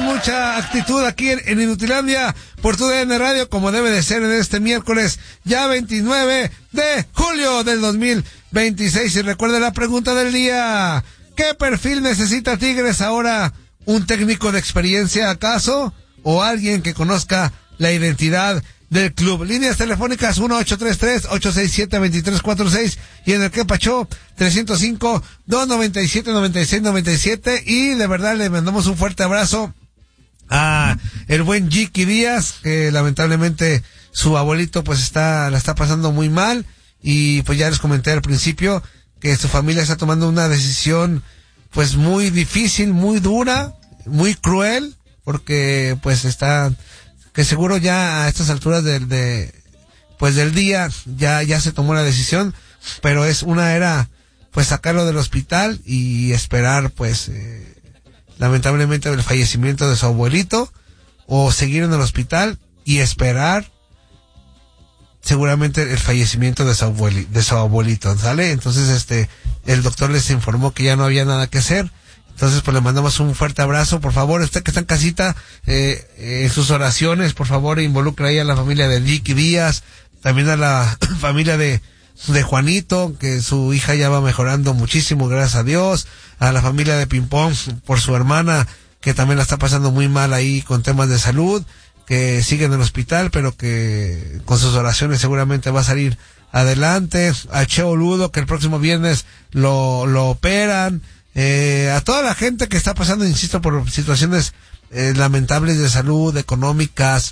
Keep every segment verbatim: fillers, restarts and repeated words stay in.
mucha actitud aquí en, en Inutilandia por tu D N Radio, como debe de ser en este miércoles, ya veintinueve de julio del dos mil veintiséis. Y recuerda la pregunta del día: ¿qué perfil necesita Tigres ahora? ¿Un técnico de experiencia acaso? ¿O alguien que conozca la identidad del club? Líneas telefónicas uno ocho tres tres, ocho seis siete, dos tres cuatro seis y en el que Pachó trescientos cinco, doscientos noventa y siete, noventa y seis noventa y siete. Y de verdad le mandamos un fuerte abrazo a el buen Jiki Díaz, que lamentablemente su abuelito pues está la está pasando muy mal, y pues ya les comenté al principio que su familia está tomando una decisión pues muy difícil, muy dura, muy cruel, porque pues está que seguro ya a estas alturas del de pues del día ya ya se tomó la decisión, pero es una era pues sacarlo del hospital y esperar pues eh, lamentablemente el fallecimiento de su abuelito, o seguir en el hospital y esperar seguramente el fallecimiento de su abuelito, de su abuelito, ¿sale? Entonces este el doctor les informó que ya no había nada que hacer. Entonces, pues le mandamos un fuerte abrazo. Por favor, usted que está en casita, eh, eh, en sus oraciones, por favor, involucra ahí a la familia de Jiki Díaz, también a la familia de, de Juanito, que su hija ya va mejorando muchísimo, gracias a Dios, a la familia de Pimpón, por su hermana, que también la está pasando muy mal ahí con temas de salud, que sigue en el hospital, pero que con sus oraciones seguramente va a salir adelante, a Cheo Ludo, que el próximo viernes lo, lo operan. Eh, a toda la gente que está pasando, insisto, por situaciones eh, lamentables de salud, económicas,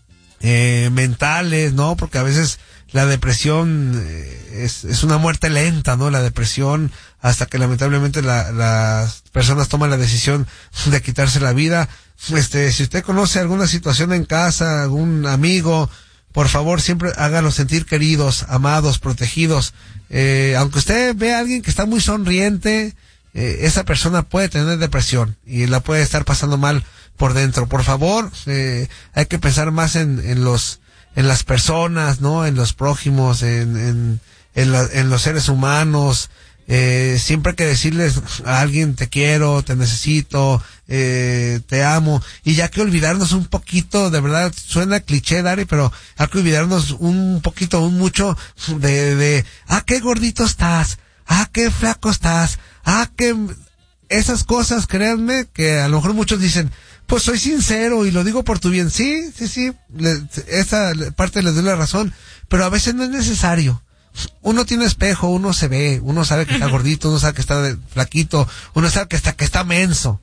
eh, mentales, ¿no? Porque a veces la depresión eh, es, es una muerte lenta, ¿no? La depresión, hasta que lamentablemente la, las personas toman la decisión de quitarse la vida. Este, si usted conoce alguna situación en casa, algún amigo, por favor, siempre hágalos sentir queridos, amados, protegidos. Eh, aunque usted vea a alguien que está muy sonriente, Eh, esa persona puede tener depresión y la puede estar pasando mal por dentro. Por favor, eh, hay que pensar más en, en los, en las personas, ¿no? En los prójimos, en, en, en, la, en los seres humanos. Eh, siempre hay que decirles a alguien: te quiero, te necesito, eh, te amo. Y ya que olvidarnos un poquito, de verdad, suena cliché, Dari, pero hay que olvidarnos un poquito, un mucho de, de, ah, qué gordito estás, ah, qué flaco estás, ah, que esas cosas, créanme, que a lo mejor muchos dicen, pues soy sincero y lo digo por tu bien. Sí, sí, sí, le, esa parte les doy la razón, pero a veces no es necesario. Uno tiene espejo, uno se ve, uno sabe que está gordito, uno sabe que está flaquito, uno sabe que está, que está menso,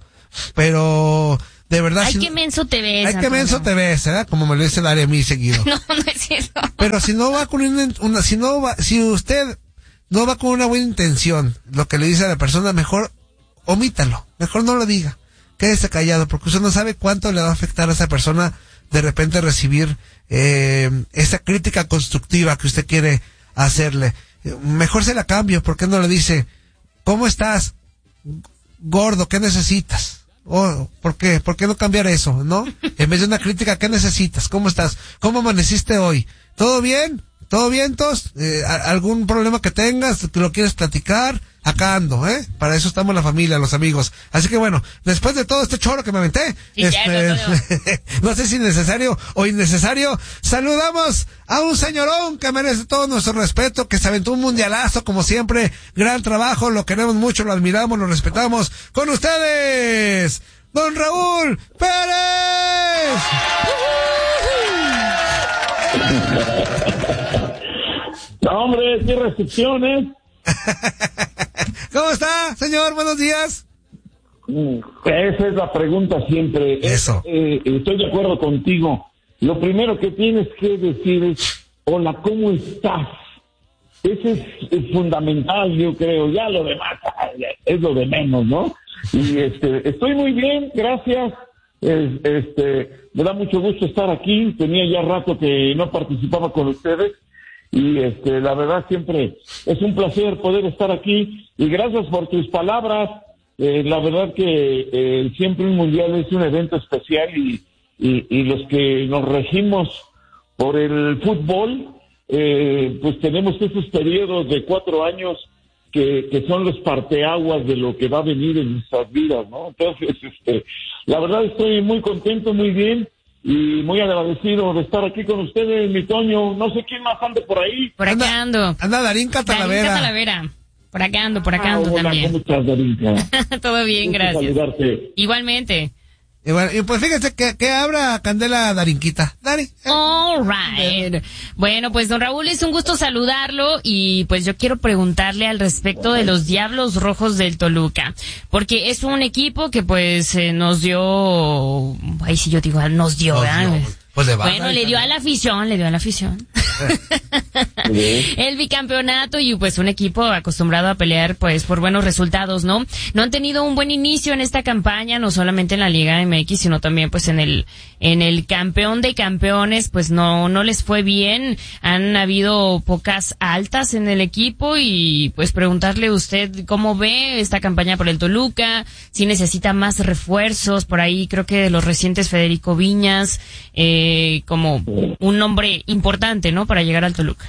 pero de verdad... Ay, si, qué menso te ves. Ay, qué menso te ves, ¿verdad? Como me lo dice Daria a mí seguido. No, no es cierto. Pero si no va con una, una si no va, si usted no va con una buena intención, lo que le dice a la persona, mejor omítalo, mejor no lo diga, quédese callado, porque usted no sabe cuánto le va a afectar a esa persona de repente recibir eh, esa crítica constructiva que usted quiere hacerle. Mejor se la cambio. ¿Por qué no le dice: ¿cómo estás, gordo? ¿Qué necesitas? Oh, ¿por qué? ¿Por qué no cambiar eso, no? En vez de una crítica, ¿qué necesitas? ¿Cómo estás? ¿Cómo amaneciste hoy? ¿Todo bien? ¿Todo bien, Tos? Eh, ¿Algún problema que tengas? ¿Que lo quieres platicar? Acá ando, ¿eh? Para eso estamos la familia, los amigos. Así que bueno, después de todo este choro que me aventé, sí, este, no sé si necesario o innecesario, saludamos a un señorón que merece todo nuestro respeto, que se aventó un mundialazo, como siempre. Gran trabajo, lo queremos mucho, lo admiramos, lo respetamos. Con ustedes, don Raúl Pérez. No, hombre, qué restricciones. ¿Cómo está, señor? Buenos días. Esa es la pregunta siempre. Eso. Eh, estoy de acuerdo contigo. Lo primero que tienes que decir es: hola, ¿cómo estás? Ese es, es fundamental, yo creo. Ya lo demás es lo de menos, ¿no? Y este, estoy muy bien, gracias. Es, este, me da mucho gusto estar aquí. Tenía ya rato que no participaba con ustedes. Y este, la verdad siempre es un placer poder estar aquí, y gracias por tus palabras. Eh, la verdad que eh, siempre un mundial es un evento especial, y, y, y los que nos regimos por el fútbol, eh, pues tenemos esos periodos de cuatro años que, que son los parteaguas de lo que va a venir en nuestras vidas, ¿no? Entonces, este, la verdad estoy muy contento, muy bien, y muy agradecido de estar aquí con ustedes, mi Toño. No sé quién más ande por ahí. Por acá ando. Anda Darinka Talavera. Darinka Talavera. Por acá ando, por acá Ah, ando hola, también. ¿cómo estás, Darinka? Todo bien, Gusto gracias. saludarte. Igualmente. Y bueno, y pues fíjese que, que abra Candela Darinquita. Dari. All right. Bueno, pues don Raúl, es un gusto saludarlo y pues yo quiero preguntarle al respecto de los Diablos Rojos del Toluca, porque es un equipo que pues eh, nos dio, ay si yo digo, nos dio, Nos ¿verdad? dio, pues le va a Bueno, dar, le dio a la afición, le dio a la afición. Sí. El bicampeonato y pues un equipo acostumbrado a pelear pues por buenos resultados, ¿no? No han tenido un buen inicio en esta campaña, no solamente en la Liga M X, sino también pues en el en el campeón de campeones, pues no no les fue bien, han habido pocas altas en el equipo y pues preguntarle a usted cómo ve esta campaña por el Toluca, si necesita más refuerzos, por ahí creo que de los recientes Federico Viñas, eh, como un nombre importante, ¿no? Para llegar al Toluca.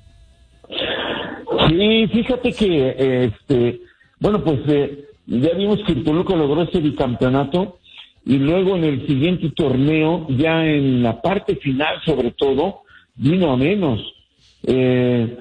Sí, fíjate que, eh, este, bueno, pues eh, ya vimos que el Toluca logró ese bicampeonato y luego en el siguiente torneo, ya en la parte final sobre todo, vino a menos. Eh,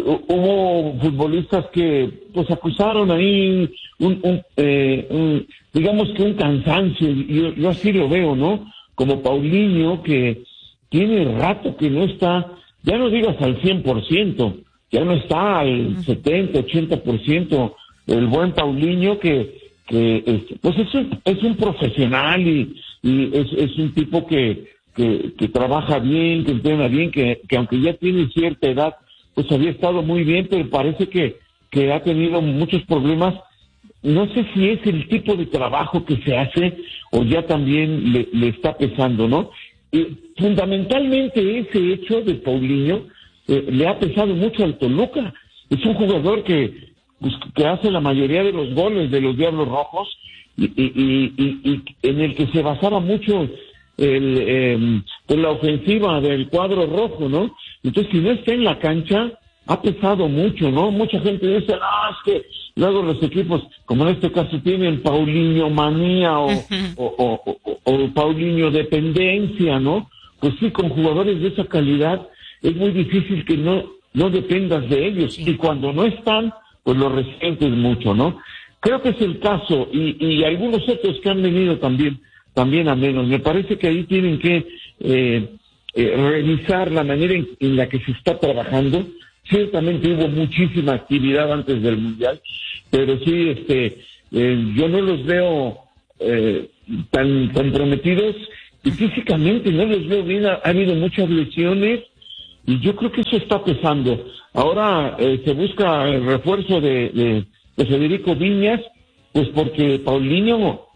hubo futbolistas que pues acusaron ahí un, un, eh, un digamos que un cansancio, yo, yo así lo veo, ¿no? Como Paulinho, que tiene rato que no está, ya no digas al cien por ciento, ya no está al setenta, ochenta por ciento, el buen Paulinho que, que es, pues es un, es un profesional y, y es, es un tipo que, que, que trabaja bien, que entrena bien, que, que aunque ya tiene cierta edad, pues había estado muy bien, pero parece que, que ha tenido muchos problemas. No sé si es el tipo de trabajo que se hace o ya también le, le está pesando, ¿no? Y fundamentalmente ese hecho de Paulinho eh, le ha pesado mucho al Toluca. Es un jugador que, pues, que hace la mayoría de los goles de los Diablos Rojos y, y, y, y, y en el que se basaba mucho el, eh, en la ofensiva del cuadro rojo, ¿no? Entonces, si no está en la cancha, ha pesado mucho, ¿no? Mucha gente dice, no, es que luego los equipos, como en este caso, tienen Paulinho manía o, uh-huh. o, o, o, o Paulinho dependencia, ¿no? Pues sí, con jugadores de esa calidad es muy difícil que no, no dependas de ellos. Sí. Y cuando no están, pues lo resientes mucho, ¿no? Creo que es el caso, y, y algunos otros que han venido también, también a menos. Me parece que ahí tienen que eh, eh, revisar la manera en, en la que se está trabajando. Ciertamente hubo muchísima actividad antes del Mundial, pero sí, este, eh, yo no los veo eh, tan comprometidos y físicamente no los veo bien. Ha, ha habido muchas lesiones y yo creo que eso está pesando. Ahora eh, se busca el refuerzo de, de, de Federico Viñas, pues porque Paulinho,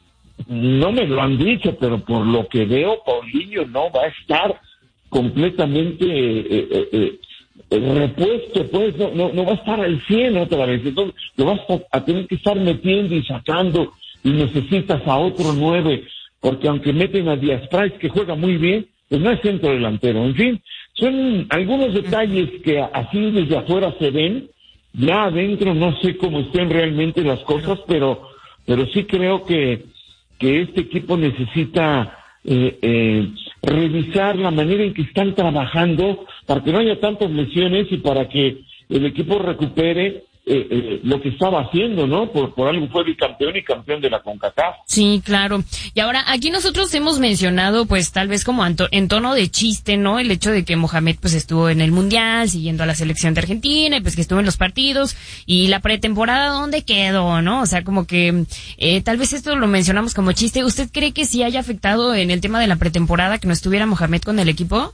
no me lo han dicho, pero por lo que veo, Paulinho no va a estar completamente eh, eh, eh, repuesto, pues no, no, no va a estar al cien otra vez, entonces lo vas a, a tener que estar metiendo y sacando y necesitas a otro nueve, porque aunque meten a Díaz Price, que juega muy bien, pues no es centro delantero. En fin, son algunos detalles que así desde afuera se ven, ya adentro no sé cómo estén realmente las cosas, pero pero sí creo que, que este equipo necesita Eh, eh, revisar la manera en que están trabajando para que no haya tantas lesiones y para que el equipo recupere eh, eh, lo que estaba haciendo, ¿no? Por, por algo fue bicampeón y campeón de la CONCACAF. Sí, claro. Y ahora, aquí nosotros hemos mencionado, pues, tal vez como en, to- en tono de chiste, ¿no? El hecho de que Mohamed, pues, estuvo en el Mundial, siguiendo a la selección de Argentina, y pues que estuvo en los partidos, y la pretemporada, ¿dónde quedó, no? O sea, como que, eh, tal vez esto lo mencionamos como chiste. ¿Usted cree que sí haya afectado en el tema de la pretemporada que no estuviera Mohamed con el equipo?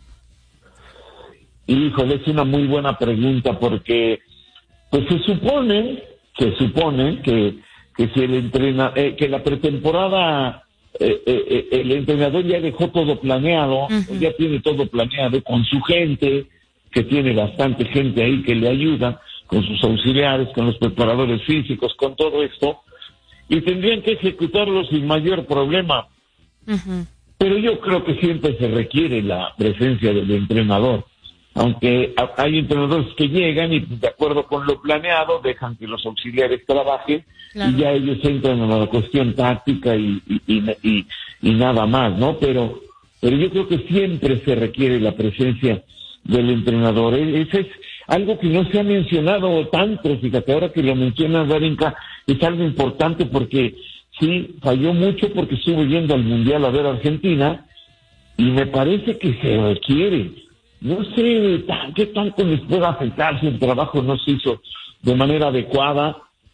Híjole, es una muy buena pregunta, porque pues se supone, se supone que, que si el entrena, eh, que la pretemporada, eh, eh, el entrenador ya dejó todo planeado, uh-huh. ya tiene todo planeado con su gente, que tiene bastante gente ahí que le ayuda, con sus auxiliares, con los preparadores físicos, con todo esto, y tendrían que ejecutarlo sin mayor problema. Uh-huh. Pero yo creo que siempre se requiere la presencia del entrenador, aunque hay entrenadores que llegan y de acuerdo con lo planeado dejan que los auxiliares trabajen, claro, y ya ellos entran a la cuestión táctica y, y, y, y, y nada más, ¿no? Pero, pero yo creo que siempre se requiere la presencia del entrenador. Ese es algo que no se ha mencionado tanto, fíjate, ahora que lo mencionas, Darinka, es algo importante porque sí, falló mucho porque estuvo yendo al Mundial a ver a Argentina y me parece que se requiere. No sé qué tanto les pueda afectar si el trabajo no se hizo de manera adecuada,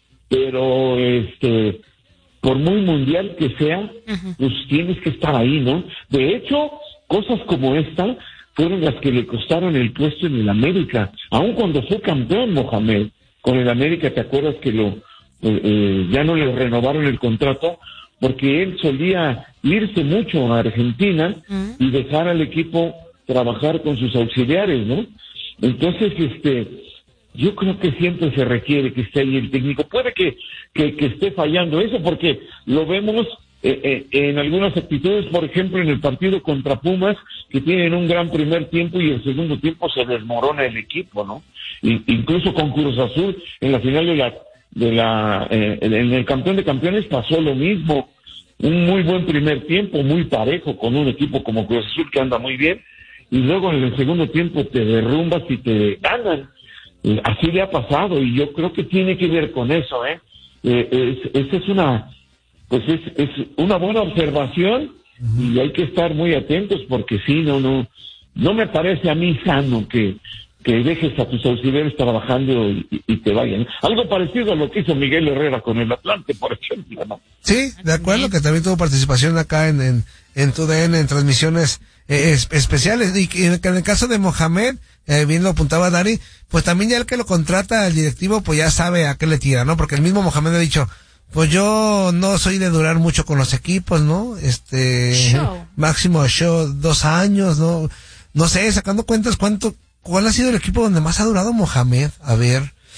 pero este, por muy mundial que sea, uh-huh, pues tienes que estar ahí, ¿no? De hecho, cosas como esta fueron las que le costaron el puesto en el América, aun cuando fue campeón Mohamed con el América. ¿Te acuerdas que lo eh, eh, ya no le renovaron el contrato? Porque él solía irse mucho a Argentina uh-huh, y dejar al equipo trabajar con sus auxiliares, ¿no? Entonces, este, yo creo que siempre se requiere que esté ahí el técnico. Puede que, que, que esté fallando eso, porque lo vemos eh, eh, en algunas actitudes, por ejemplo, en el partido contra Pumas, que tienen un gran primer tiempo y el segundo tiempo se desmorona el equipo, ¿no? Y, incluso con Cruz Azul, en la final de la, de la, eh, en el campeón de campeones pasó lo mismo. Un muy buen primer tiempo, muy parejo, con un equipo como Cruz Azul que anda muy bien, y luego en el segundo tiempo te derrumbas y te ganan. Eh, así le ha pasado, y yo creo que tiene que ver con eso, ¿eh? eh es, esa es una, pues es, es una buena observación, uh-huh, y hay que estar muy atentos, porque sí, no, no, no me parece a mí sano que, que dejes a tus auxiliares trabajando y, y te vayan. Algo parecido a lo que hizo Miguel Herrera con el Atlante, por ejemplo, ¿no? Sí, de acuerdo, que también tuvo participación acá en, en, en tu D N, en transmisiones eh, es, especiales, y que en, en el caso de Mohamed, eh, bien lo apuntaba Dari, pues también ya el que lo contrata al directivo, pues ya sabe a qué le tira, ¿no? Porque el mismo Mohamed ha dicho, pues yo no soy de durar mucho con los equipos, ¿no? Este, show. máximo show, dos años, ¿no? No sé, sacando cuentas, ¿cuánto, cuál ha sido el equipo donde más ha durado Mohamed? A ver,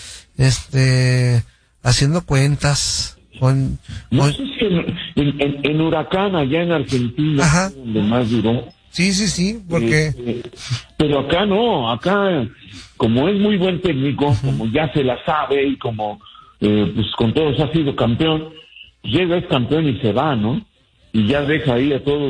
este, haciendo cuentas. Con, no con... sé si en, en, en Huracán, allá en Argentina, ajá, donde más duró. Sí, sí, sí, porque... Eh, eh, pero acá no, acá, como es muy buen técnico, uh-huh, como ya se la sabe y como, eh, pues con todos ha sido campeón, llega, es campeón y se va, ¿no? Y ya deja ahí a todos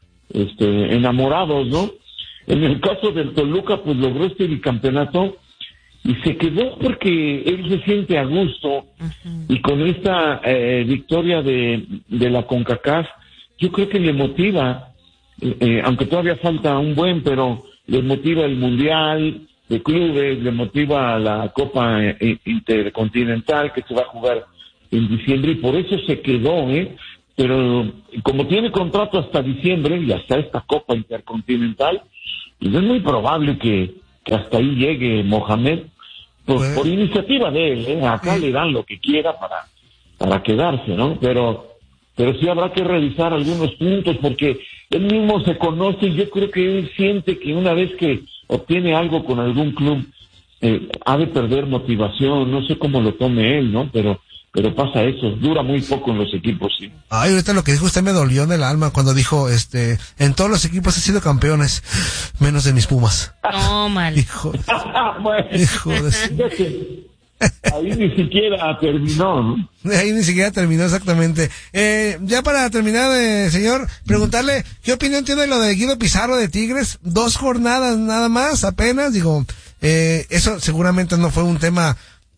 este, enamorados, ¿no? En el caso del Toluca, pues logró este bicampeonato y se quedó porque él se siente a gusto, uh-huh, y con esta eh, victoria de, de la CONCACAF, yo creo que le motiva, eh, eh, aunque todavía falta un buen, pero le motiva el Mundial de Clubes, le motiva la Copa eh, Intercontinental que se va a jugar en diciembre, y por eso se quedó, ¿eh? Pero como tiene contrato hasta diciembre y hasta esta Copa Intercontinental, pues es muy probable que que hasta ahí llegue Mohamed, por, bueno, por iniciativa de él, ¿eh? Acá sí le dan lo que quiera para, para quedarse, ¿no? Pero, pero sí habrá que revisar algunos puntos, porque él mismo se conoce, y yo creo que él siente que una vez que obtiene algo con algún club, eh, ha de perder motivación, no sé cómo lo tome él, ¿no? Pero, pero pasa eso, dura muy poco en los equipos, sí. Ay, ahorita lo que dijo usted me dolió en el alma cuando dijo, este, en todos los equipos he sido campeones, menos de mis Pumas. No, mal. Hijo, bueno, hijo de... Ahí ni siquiera terminó, ¿no? Ahí ni siquiera terminó, exactamente. Eh, ya para terminar, eh, señor, preguntarle, ¿qué opinión tiene lo de Guido Pizarro de Tigres? Dos jornadas nada más, apenas, digo, eh, eso seguramente no fue un tema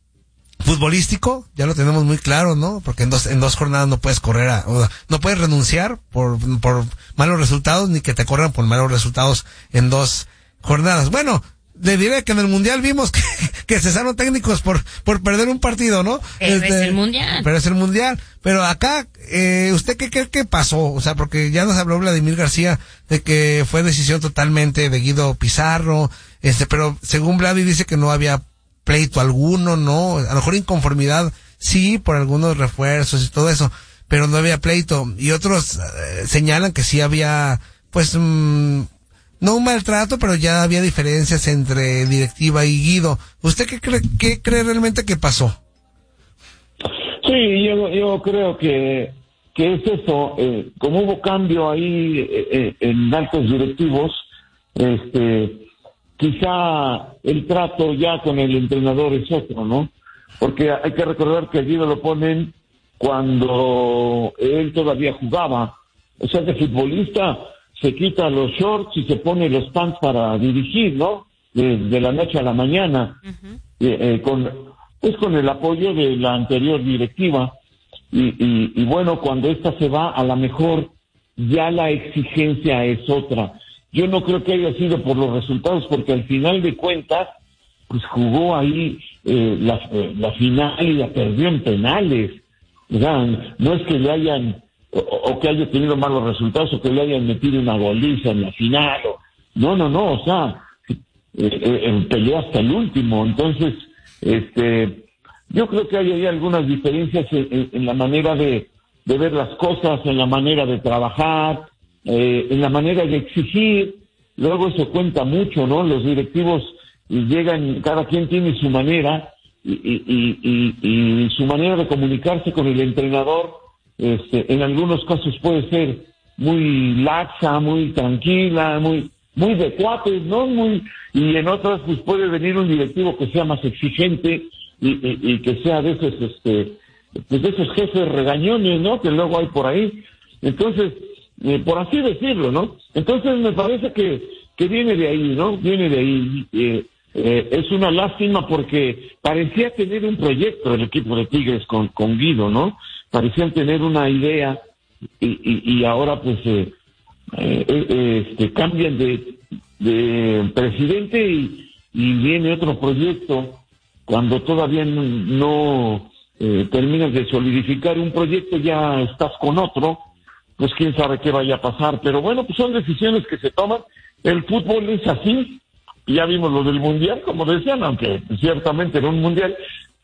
futbolístico, ya lo tenemos muy claro, ¿no? Porque en dos, en dos jornadas no puedes correr a, o no puedes renunciar por, por malos resultados, ni que te corran por malos resultados en dos jornadas. Bueno, le diré que en el Mundial vimos que, que cesaron técnicos por, por perder un partido, ¿no? Pero este, es el Mundial. Pero es el Mundial. Pero acá, eh, ¿usted qué cree que pasó? O sea, porque ya nos habló Vladimir García de que fue decisión totalmente de Guido Pizarro, este, pero según Vladi dice que no había pleito alguno, ¿no? A lo mejor inconformidad, sí, por algunos refuerzos y todo eso, pero no había pleito. Y otros eh, señalan que sí había, pues, mmm, no un maltrato, pero ya había diferencias entre directiva y Guido. ¿Usted qué cree, qué cree realmente que pasó? Sí, yo, yo creo que, que es eso. Eh, como hubo cambio ahí eh, eh, en altos directivos, este, quizá el trato ya con el entrenador es otro, ¿no? Porque hay que recordar que a Guido lo ponen cuando él todavía jugaba. O sea, que futbolista se quita los shorts y se pone los pants para dirigir, ¿no? De, de la noche a la mañana, uh-huh. eh, eh, con pues con el apoyo de la anterior directiva. Y, y, y bueno, cuando esta se va, a lo mejor ya la exigencia es otra. Yo no creo que haya sido por los resultados, porque al final de cuentas, pues jugó ahí eh, la, eh, la final y la perdió en penales. O sea, no es que le hayan, o, o que haya tenido malos resultados, o que le hayan metido una goliza en la final. O, no, no, no, o sea, eh, eh, peleó hasta el último. Entonces, este, yo creo que hay ahí algunas diferencias en, en, en la manera de, de ver las cosas, en la manera de trabajar, eh, en la manera de exigir. Luego eso cuenta mucho, ¿no? Los directivos llegan, cada quien tiene su manera y, y, y, y, y su manera de comunicarse con el entrenador, este, en algunos casos puede ser muy laxa, muy tranquila, muy muy de cuates, ¿no? Muy, y en otras pues puede venir un directivo que sea más exigente y, y, y que sea de esos, este, pues de esos jefes regañones, ¿no? Que luego hay por ahí. Entonces, eh, por así decirlo, ¿no? Entonces me parece que, que viene de ahí, ¿no? Viene de ahí. Eh, eh, es una lástima porque parecía tener un proyecto el equipo de Tigres con, con Guido, ¿no? Parecían tener una idea y, y, y ahora pues eh, eh, eh, este, cambian de, de presidente y, y viene otro proyecto cuando todavía no, no eh, terminas de solidificar un proyecto, ya estás con otro, pues quién sabe qué vaya a pasar. Pero bueno, pues son decisiones que se toman. El fútbol es así. Ya vimos lo del mundial, como decían, aunque ciertamente era un mundial,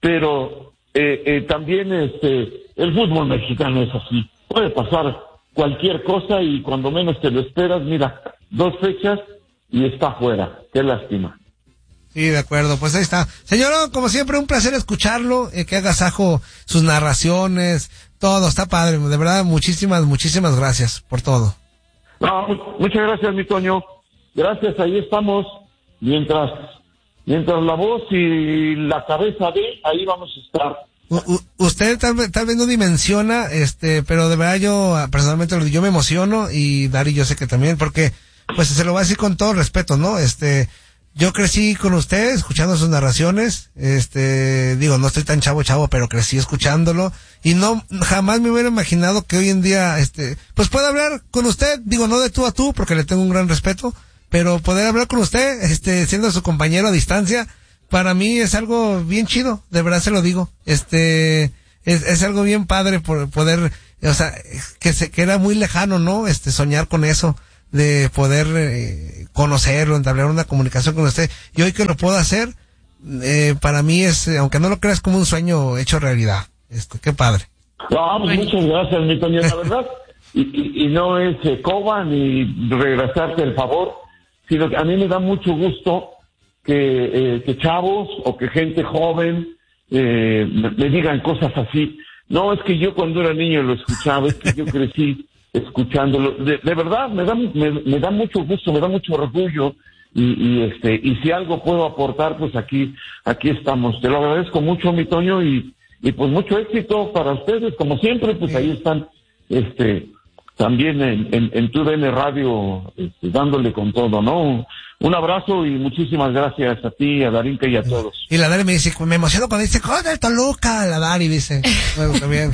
pero eh, eh, también este el fútbol mexicano es así. Puede pasar cualquier cosa y cuando menos te lo esperas, mira, dos fechas y está fuera. Qué lástima. Sí, de acuerdo, pues ahí está. Señor, como siempre, un placer escucharlo, eh, que haga Sajo sus narraciones, todo, está padre, de verdad, muchísimas, muchísimas gracias por todo. No, muchas gracias, mi Toño. Gracias, ahí estamos. Mientras, mientras la voz y la cabeza de, ahí vamos a estar. U, u, usted tal, tal vez no dimensiona, este, pero de verdad yo, personalmente, yo me emociono y Dari yo sé que también, porque, pues se lo voy a decir con todo respeto, ¿no? Este, yo crecí con usted, escuchando sus narraciones, este, digo, no estoy tan chavo chavo, pero crecí escuchándolo, y no, jamás me hubiera imaginado que hoy en día, este, pues pueda hablar con usted, digo, no de tú a tú, porque le tengo un gran respeto, pero poder hablar con usted, este, siendo su compañero a distancia, para mí es algo bien chido, de verdad se lo digo, este, es, es algo bien padre por poder, o sea, que se, que era muy lejano, ¿no? Este, soñar con eso, de poder eh, conocerlo, entablar una comunicación con usted, y hoy que lo puedo hacer, eh, para mí es, aunque no lo creas, como un sueño hecho realidad. Esto, qué padre. No, pues muchas gracias, mi Toño, la verdad, y, y, y no es eh, coba ni regresarte el favor, sino que a mí me da mucho gusto que, eh, que chavos o que gente joven eh, me, me digan cosas así. No, es que yo cuando era niño lo escuchaba, es que yo crecí escuchándolo. De, de verdad, me da, me, me da mucho gusto, me da mucho orgullo y, y este, y si algo puedo aportar, pues aquí, aquí estamos. Te lo agradezco mucho, mi Toño, y, y pues mucho éxito para ustedes, como siempre, pues ahí están, este, también en, en, en tu D N Radio, este, dándole con todo, ¿no? Un abrazo y muchísimas gracias a ti, a Darinka y a todos. Y la Dari me dice, me emociono cuando dice, ¡joder, Toluca! La Dari dice, bueno, también.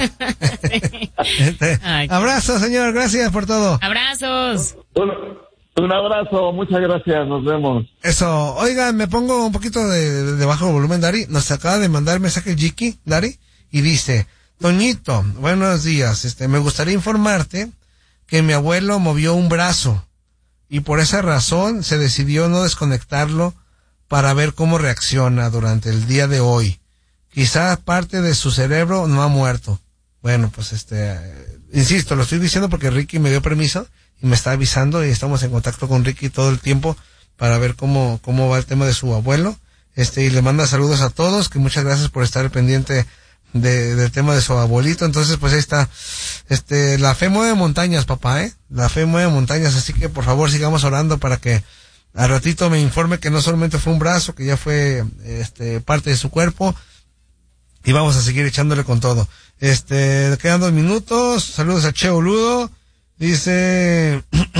este, abrazo, señor, gracias por todo. Abrazos. Un, un abrazo, muchas gracias, nos vemos. Eso, oigan, me pongo un poquito de, de, de bajo volumen, Dari. Nos acaba de mandar mensaje Jiki, Dari, y dice, Toñito, buenos días, este, me gustaría informarte que mi abuelo movió un brazo y por esa razón se decidió no desconectarlo para ver cómo reacciona durante el día de hoy. Quizá parte de su cerebro no ha muerto. Bueno, pues este, eh, insisto, lo estoy diciendo porque Ricky me dio permiso y me está avisando y estamos en contacto con Ricky todo el tiempo para ver cómo, cómo va el tema de su abuelo. Este, y le manda saludos a todos, que muchas gracias por estar pendiente de, del tema de su abuelito. Entonces, pues ahí está, este, la fe mueve montañas, papá, eh, la fe mueve montañas, así que por favor sigamos orando para que al ratito me informe que no solamente fue un brazo, que ya fue este parte de su cuerpo, y vamos a seguir echándole con todo. Este, le quedan dos minutos, saludos a Che Boludo, dice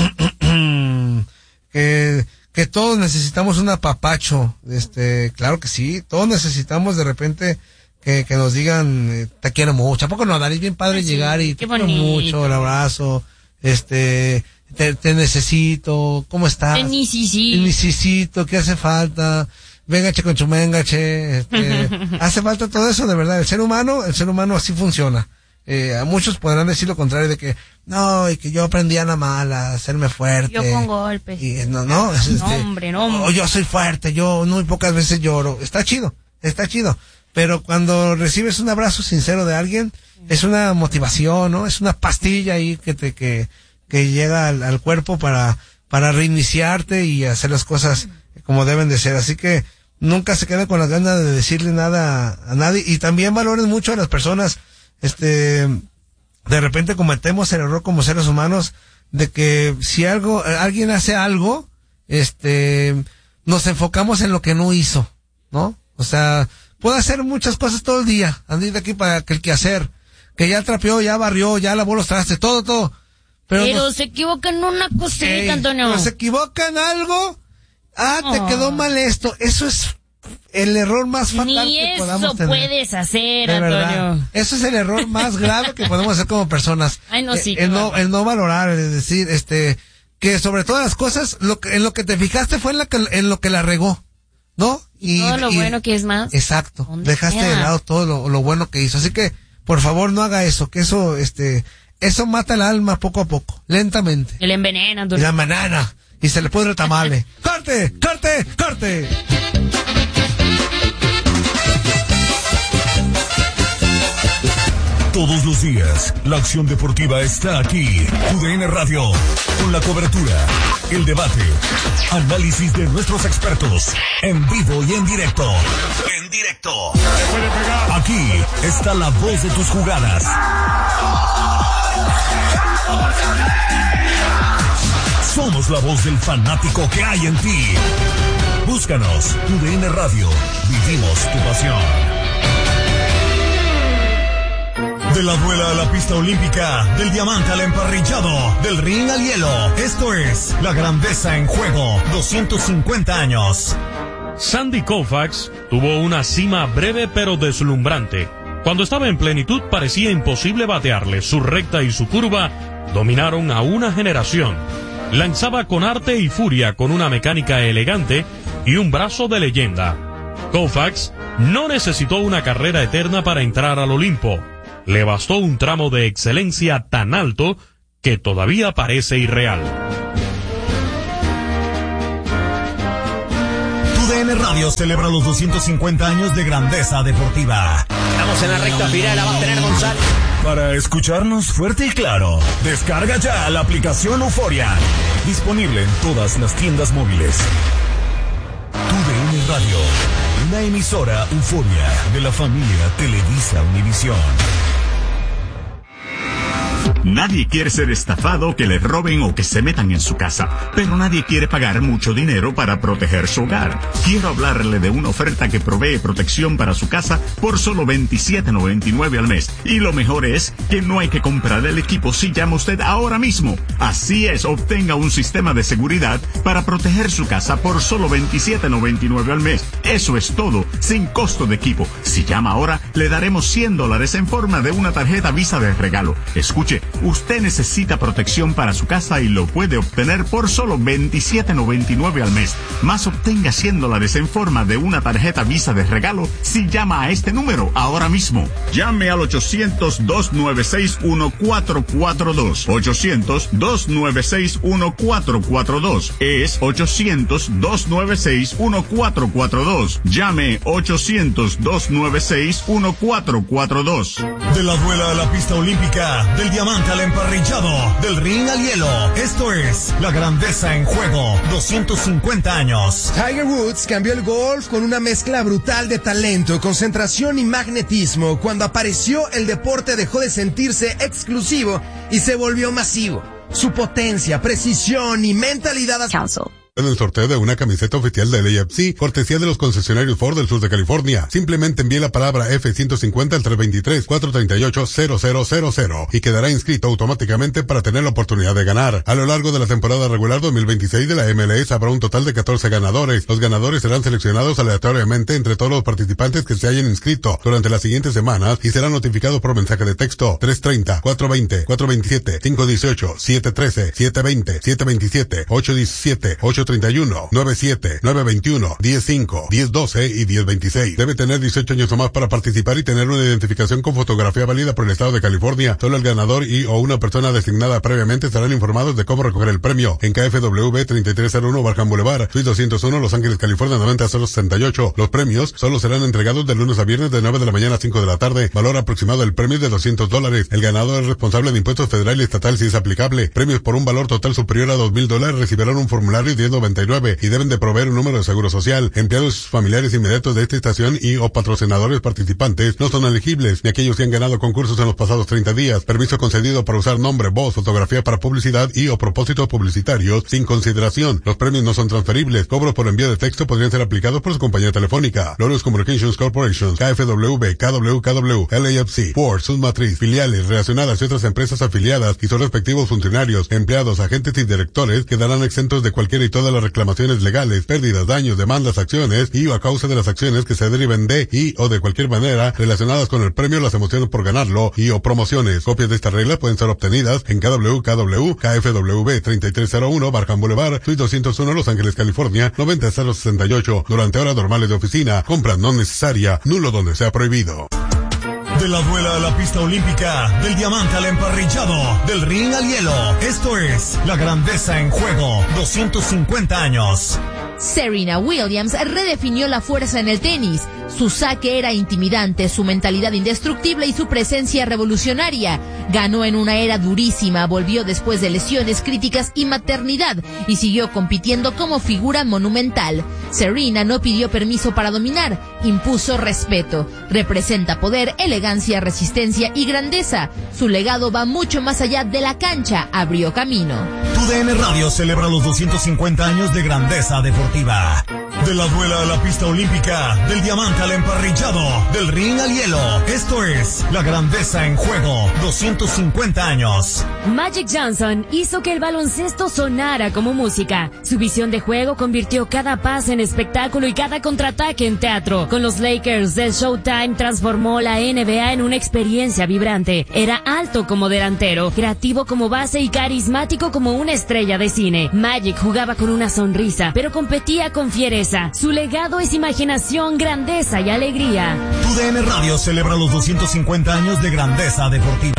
que, que todos necesitamos un apapacho, este, claro que sí, todos necesitamos de repente que, que nos digan, eh, te quiero mucho. ¿A poco no, Dani? Es bien padre sí, llegar y te quiero mucho, el abrazo, este, Te, te necesito, ¿cómo estás? Te necesito. Te necesito, ¿qué hace falta? Véngache con chumengache, este, hace falta todo eso, de verdad. El ser humano, el ser humano así funciona. Eh, a muchos podrán decir lo contrario de que, no, y que yo aprendí a la mala, a hacerme fuerte. Yo con golpes. Y no, no, es este, no, hombre, no, hombre. Oh, yo soy fuerte, yo muy pocas veces lloro. Está chido, está chido. Pero cuando recibes un abrazo sincero de alguien, es una motivación, ¿no? Es una pastilla ahí que te, que, que llega al, al cuerpo para, para reiniciarte y hacer las cosas como deben de ser. Así que nunca se queden con las ganas de decirle nada a, a nadie, y también valoren mucho a las personas. Este, de repente cometemos el error como seres humanos de que si algo, alguien hace algo, este, nos enfocamos en lo que no hizo, ¿no? O sea, puede hacer muchas cosas todo el día, andar de aquí para que el quehacer, que ya trapeó, ya barrió, ya lavó los trastes, todo, todo. Pero, pero nos, se equivocan en una cosita, ey, Antonio. Pero se equivocan en algo. Ah, te oh. quedó mal esto. Eso es el error más fatal Ni que eso podamos tener. puedes hacer, de Antonio. Verdad. Eso es el error más grave que podemos hacer como personas. Ay, no, sí. El, el no, el no valorar, es decir, este, que sobre todas las cosas, lo que, en lo que te fijaste fue en, la que, en lo que la regó, ¿no? Y todo lo y, bueno que es más. Exacto. Dejaste queda? de lado todo lo, lo bueno que hizo. Así que, por favor, no haga eso, que eso, este, eso mata el alma poco a poco, lentamente. Y le envenena, Antonio. Y la banana. Y se le pudre el tamale. ¡Corte! ¡Corte! ¡Corte! Todos los días, la acción deportiva está aquí. U D N Radio, con la cobertura, el debate, análisis de nuestros expertos, en vivo y en directo. En directo. Aquí está la voz de tus jugadas. Somos la voz del fanático que hay en ti. Búscanos, U D N Radio. Vivimos tu pasión. De la duela a la pista olímpica, del diamante al emparrillado, del ring al hielo. Esto es La Grandeza en Juego, doscientos cincuenta años. Sandy Koufax tuvo una cima breve pero deslumbrante. Cuando estaba en plenitud parecía imposible batearle. Su recta y su curva dominaron a una generación. Lanzaba con arte y furia, con una mecánica elegante y un brazo de leyenda. Koufax no necesitó una carrera eterna para entrar al Olimpo. Le bastó un tramo de excelencia tan alto que todavía parece irreal. U D N Radio celebra los doscientos cincuenta años de grandeza deportiva. Estamos en la recta final, la va a tener González. Para escucharnos fuerte y claro, descarga ya la aplicación Euforia. Disponible en todas las tiendas móviles. U D N Radio, una emisora Euforia de la familia Televisa Univisión. Nadie quiere ser estafado, que le roben o que se metan en su casa, pero nadie quiere pagar mucho dinero para proteger su hogar. Quiero hablarle de una oferta que provee protección para su casa por solo veintisiete noventa y nueve al mes. Y lo mejor es que no hay que comprar el equipo si llama usted ahora mismo. Así es, obtenga un sistema de seguridad para proteger su casa por solo veintisiete noventa y nueve al mes. Eso es todo, sin costo de equipo. Si llama ahora, le daremos cien dólares en forma de una tarjeta Visa de regalo. Escuche, usted necesita protección para su casa y lo puede obtener por solo veintisiete noventa y nueve al mes. Más obtenga cien dólares en forma de una tarjeta Visa de regalo si llama a este número ahora mismo. Llame al ochocientos, dos nueve seis, uno cuatro cuatro dos. ochocientos, dos nueve seis, uno cuatro cuatro dos. Es ochocientos, dos nueve seis, uno cuatro cuatro dos. Llame ochocientos, dos nueve seis, uno cuatro cuatro dos. De la duela a la pista olímpica, del diamante al emparrillado, del ring al hielo. Esto es La Grandeza en Juego, doscientos cincuenta años. Tiger Woods cambió el golf con una mezcla brutal de talento, concentración y magnetismo. Cuando apareció, el deporte dejó de sentirse exclusivo y se volvió masivo. Su potencia, precisión y mentalidad... Council. en el sorteo de una camiseta oficial del A F C, cortesía de los concesionarios Ford del sur de California. Simplemente envíe la palabra F ciento cincuenta al tres dos tres, cuatro tres ocho, cero cero cero cero y quedará inscrito automáticamente para tener la oportunidad de ganar. A lo largo de la temporada regular dos mil veintiséis de la M L S habrá un total de catorce ganadores. Los ganadores serán seleccionados aleatoriamente entre todos los participantes que se hayan inscrito durante las siguientes semanas y serán notificados por mensaje de texto tres treinta, cuatro veinte, cuatro veintisiete, cinco dieciocho, siete trece, siete veinte, siete veintisiete, ocho diecisiete, ocho treinta y uno, nueve siete, nueve veintiuno, diez cinco, diez doce y diez veintiséis. Debe tener dieciocho años o más para participar y tener una identificación con fotografía válida por el estado de California. Solo el ganador y o una persona designada previamente estarán informados de cómo recoger el premio en K F W treinta y tres cero uno Barham Boulevard, Suite doscientos uno, Los Ángeles, California noventa cero sesenta y ocho. Los premios solo serán entregados de lunes a viernes de nueve de la mañana a cinco de la tarde. Valor aproximado del premio es de doscientos dólares. El ganador es responsable de impuestos federal y estatal si es aplicable. Premios por un valor total superior a dos mil dólares recibirán un formulario diez noventa y nueve y deben de proveer un número de seguro social. Empleados y sus familiares inmediatos de esta estación y o patrocinadores participantes no son elegibles, ni aquellos que han ganado concursos en los pasados treinta días. Permiso concedido para usar nombre, voz, fotografía para publicidad y o propósitos publicitarios sin consideración. Los premios no son transferibles. Cobros por envío de texto podrían ser aplicados por su compañía telefónica. Lotus Communications Corporation, K F W, K W K W, L A F C, Ford, sus matriz, filiales, relacionadas y otras empresas afiliadas y sus respectivos funcionarios, empleados, agentes y directores quedarán exentos de cualquiera y todas las reclamaciones legales, pérdidas, daños, demandas, acciones y o a causa de las acciones que se deriven de y o de cualquier manera relacionadas con el premio, las emociones por ganarlo y o promociones. Copias de esta regla pueden ser obtenidas en K W K W, K F W treinta y tres cero uno Barham Boulevard, Suite doscientos uno, Los Ángeles, California noventa cero sesenta y ocho. Durante horas normales de oficina, compra no necesaria, nulo donde sea prohibido. De la duela a la pista olímpica, del diamante al emparrillado, del ring al hielo. Esto es La Grandeza en Juego, doscientos cincuenta años. Serena Williams redefinió la fuerza en el tenis. Su saque era intimidante, su mentalidad indestructible y su presencia revolucionaria. Ganó en una era durísima, volvió después de lesiones críticas y maternidad y siguió compitiendo como figura monumental. Serena no pidió permiso para dominar, impuso respeto. Representa poder, elegancia, resistencia y grandeza. Su legado va mucho más allá de la cancha, abrió camino. Tu D N Radio celebra los doscientos cincuenta años de grandeza deportiva. De la duela a la pista olímpica, del diamante al emparrillado, del ring al hielo. Esto es La Grandeza en Juego, doscientos cincuenta años. Magic Johnson hizo que el baloncesto sonara como música. Su visión de juego convirtió cada pase en espectáculo y cada contraataque en teatro. Con los Lakers del Showtime transformó la N B A en una experiencia vibrante. Era alto como delantero, creativo como base y carismático como una estrella de cine. Magic jugaba con una sonrisa, pero competía con fiereza. Su legado es imaginación, grandeza y alegría. Tu D N Radio celebra los doscientos cincuenta años de grandeza deportiva.